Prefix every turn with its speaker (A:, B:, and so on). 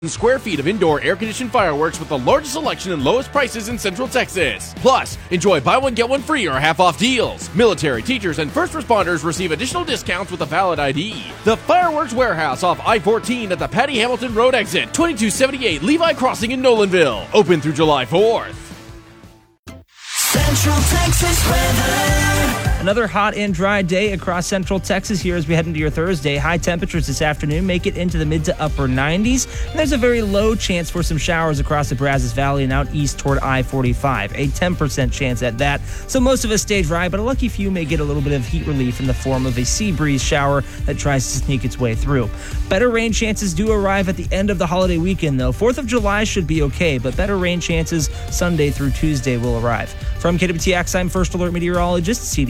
A: Square feet of indoor air-conditioned fireworks with the largest selection and lowest prices in Central Texas. Plus, enjoy buy one, get one free or half-off deals. Military, teachers, and first responders receive additional discounts with a valid ID. The Fireworks Warehouse off I-14 at the Patty Hamilton Road exit, 2278 Levi Crossing in Nolanville. Open through July 4th.
B: Central Texas weather.
C: Another hot and dry day across Central Texas here as we head into your Thursday. High temperatures this afternoon make it into the mid to upper 90s. And there's a very low chance for some showers across the Brazos Valley and out east toward I-45. A 10% chance at that. So most of us stay dry, but a lucky few may get a little bit of heat relief in the form of a sea breeze shower that tries to sneak its way through. Better rain chances do arrive at the end of the holiday weekend, though. 4th of July should be okay, but better rain chances Sunday through Tuesday will arrive. From KWTX, I'm First Alert Meteorologist CD.